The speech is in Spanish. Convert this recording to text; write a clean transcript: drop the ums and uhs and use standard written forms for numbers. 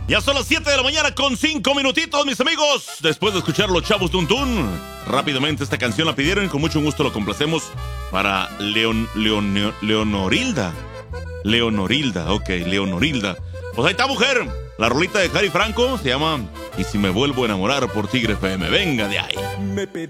Ya son las 7 de la mañana con 5 minutitos, mis amigos. Después de escuchar Los Chavos Tuntún, rápidamente esta canción la pidieron y con mucho gusto lo complacemos para Leonorilda. Leonorilda, ok, Leonorilda. Pues ahí está, mujer. La rolita de Harry Franco se llama Y si me vuelvo a enamorar por Tigre FM. Venga de ahí.